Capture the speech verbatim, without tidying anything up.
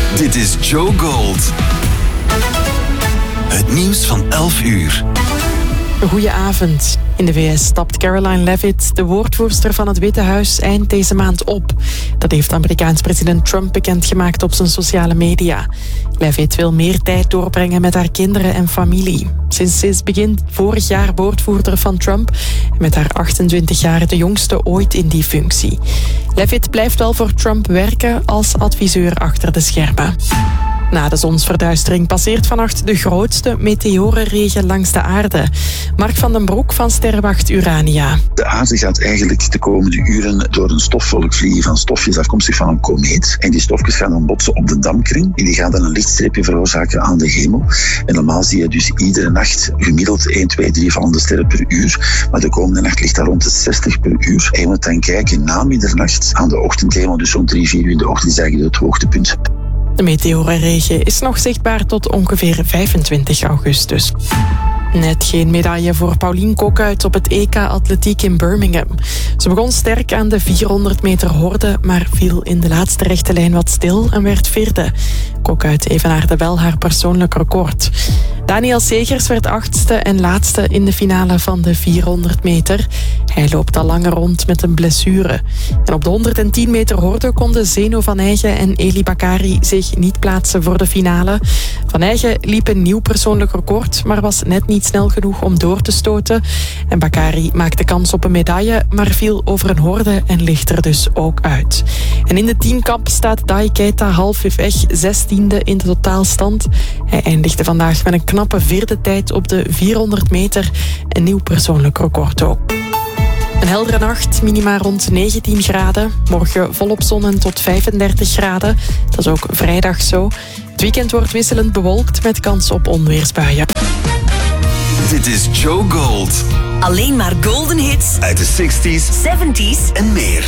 Dit is Joe Gold. Het nieuws van elf uur. Goedenavond. In de V S stapt Caroline Leavitt, de woordvoerster van het Witte Huis, eind deze maand op. Dat heeft Amerikaans president Trump bekendgemaakt op zijn sociale media. Leavitt wil meer tijd doorbrengen met haar kinderen en familie. Sinds ze is begin vorig jaar woordvoerder van Trump en met haar achtentwintig jaar de jongste ooit in die functie. Leavitt blijft wel voor Trump werken als adviseur achter de schermen. Na de zonsverduistering passeert vannacht de grootste meteorenregen langs de aarde. Mark van den Broek van Sterrenwacht Urania. De aarde gaat eigenlijk de komende uren door een stofwolk vliegen van stofjes afkomstig van een komeet. En die stofjes gaan dan botsen op de dampkring. En die gaan dan een lichtstreepje veroorzaken aan de hemel. En normaal zie je dus iedere nacht gemiddeld één, twee, drie vallende sterren per uur. Maar de komende nacht ligt daar rond de zestig per uur. En je moet dan kijken na middernacht aan de ochtendhemel. Dus rond drie, vier uur in de ochtend is eigenlijk het hoogtepunt. De meteorenregen is nog zichtbaar tot ongeveer vijfentwintig augustus. Net geen medaille voor Paulien Kokuyt op het E K Atletiek in Birmingham. Ze begon sterk aan de vierhonderd meter horde, maar viel in de laatste rechte lijn wat stil en werd vierde. Kokuyt evenaarde wel haar persoonlijk record. Daniel Segers werd achtste en laatste in de finale van de vierhonderd meter. Hij loopt al langer rond met een blessure. En op de honderdtien meter horde konden Zeno van Eygen en Eli Bakari zich niet plaatsen voor de finale. Van Eygen liep een nieuw persoonlijk record, maar was net niet snel genoeg om door te stoten. En Bakari maakte kans op een medaille, maar viel over een horde en ligt er dus ook uit. En in de tienkamp staat Dai Keita halfweg zestiende in de totaalstand. Hij eindigde vandaag met een knappe vierde tijd op de vierhonderd meter. Een nieuw persoonlijk record ook. Een heldere nacht, minima rond negentien graden. Morgen volop zon en tot vijfendertig graden. Dat is ook vrijdag zo. Het weekend wordt wisselend bewolkt met kans op onweersbuien. Dit is Joe Gold. Alleen maar golden hits Uit de zestig's zeventig's en meer.